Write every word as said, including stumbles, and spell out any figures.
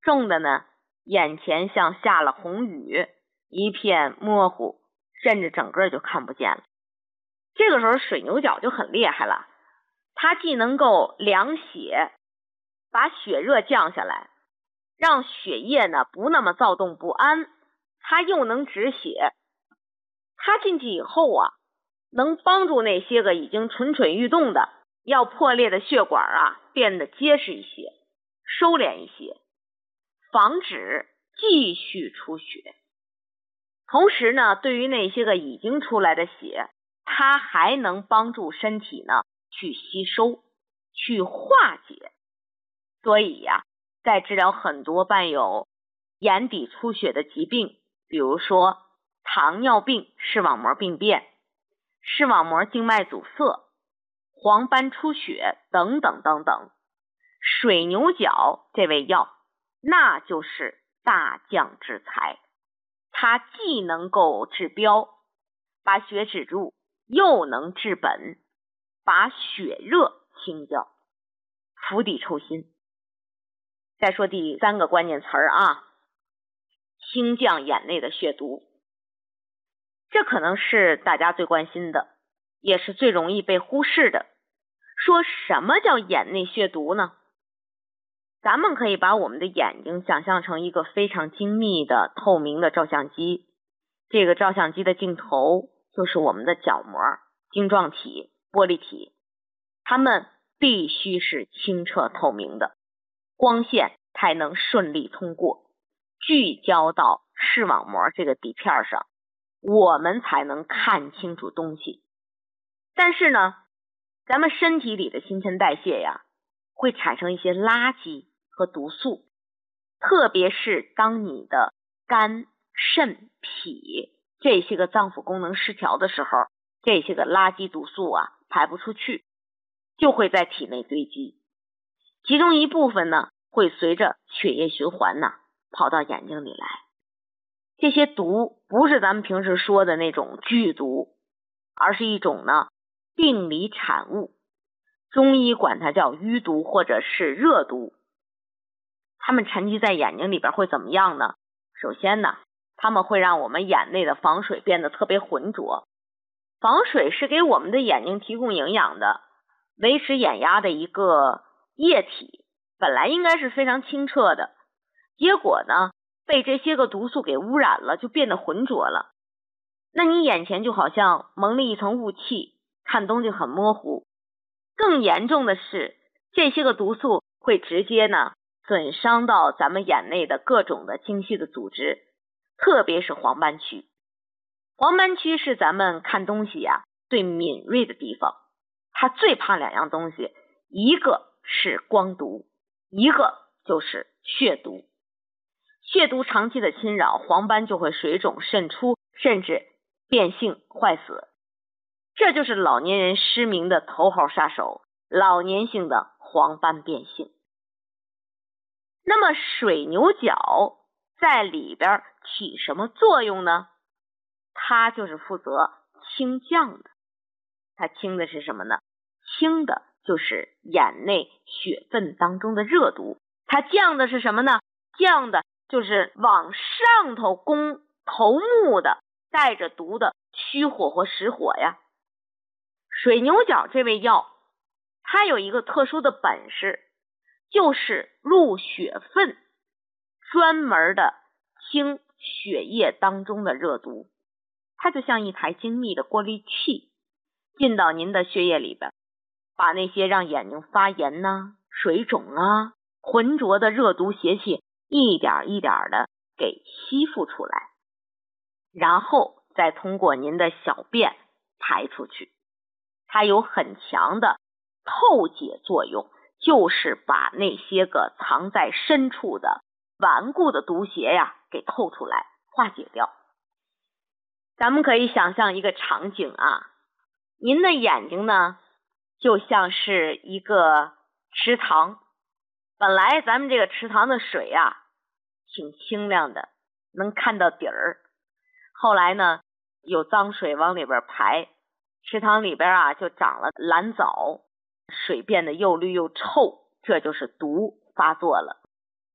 重的呢，眼前像下了红雨，一片模糊，甚至整个就看不见了。这个时候水牛角就很厉害了，它既能够凉血，把血热降下来，让血液呢不那么躁动不安，它又能止血。它进去以后啊，能帮助那些个已经蠢蠢欲动的要破裂的血管啊变得结实一些，收敛一些，防止继续出血。同时呢，对于那些个已经出来的血，它还能帮助身体呢去吸收，去化解。所以呀、啊，在治疗很多伴有眼底出血的疾病，比如说糖尿病视网膜病变、视网膜静脉阻塞、黄斑出血等等等等，水牛角这味药那就是大将之才。它既能够治标，把血止住，又能治本，把血热清掉，釜底抽薪。再说第三个关键词儿啊，清降眼内的血毒。这可能是大家最关心的，也是最容易被忽视的。说什么叫眼内血毒呢？咱们可以把我们的眼睛想象成一个非常精密的透明的照相机，这个照相机的镜头就是我们的角膜、晶状体、玻璃体，它们必须是清澈透明的，光线才能顺利通过，聚焦到视网膜这个底片上，我们才能看清楚东西。但是呢，咱们身体里的新陈代谢呀，会产生一些垃圾和毒素，特别是当你的肝、肾、脾这些个脏腑功能失调的时候，这些个垃圾毒素啊排不出去，就会在体内堆积。其中一部分呢，会随着血液循环呢跑到眼睛里来。这些毒不是咱们平时说的那种剧毒，而是一种呢病理产物，中医管它叫淤毒或者是热毒。它们沉积在眼睛里边会怎么样呢？首先呢，它们会让我们眼内的房水变得特别浑浊。房水是给我们的眼睛提供营养的，维持眼压的一个液体，本来应该是非常清澈的，结果呢被这些个毒素给污染了，就变得浑浊了。那你眼前就好像蒙了一层雾气，看东西很模糊。更严重的是，这些个毒素会直接呢损伤到咱们眼内的各种的精细的组织，特别是黄斑区。黄斑区是咱们看东西呀、啊、最敏锐的地方，它最怕两样东西，一个是光毒，一个就是血毒。血毒长期的侵扰，黄斑就会水肿渗出，甚至变性坏死。这就是老年人失明的头号杀手，老年性的黄斑变性。那么水牛角在里边起什么作用呢？它就是负责清降的。它清的是什么呢？清的就是眼内血分当中的热毒。它降的是什么呢？降的就是往上头攻头目的带着毒的虚火或实火呀。水牛角这味药，它有一个特殊的本事，就是入血分，专门的清血液当中的热毒。它就像一台精密的过滤器，进到您的血液里边，把那些让眼睛发炎呐、水肿啊、浑浊的热毒邪气一点一点的给吸附出来，然后再通过您的小便排出去。它有很强的透解作用，就是把那些个藏在深处的顽固的毒邪呀给透出来，化解掉。咱们可以想象一个场景啊，您的眼睛呢就像是一个池塘，本来咱们这个池塘的水啊挺清亮的，能看到底儿，后来呢有脏水往里边排，池塘里边啊就长了蓝藻，水变得又绿又臭，这就是毒发作了。